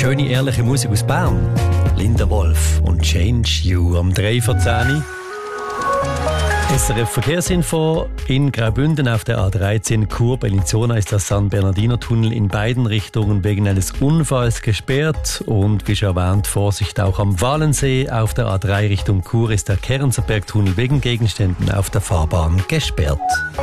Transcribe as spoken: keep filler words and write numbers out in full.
Schöne, ehrliche Musik aus Bern. Linda Wolf und Change You am drei vor zehn. S R F Verkehrsinfo in Graubünden auf der A dreizehn Chur Bellinzona ist der San Bernardino Tunnel in beiden Richtungen wegen eines Unfalls gesperrt und wie schon erwähnt, Vorsicht auch am Walensee. Auf der A drei Richtung Chur ist der Kerenzerberg Tunnel wegen Gegenständen auf der Fahrbahn gesperrt.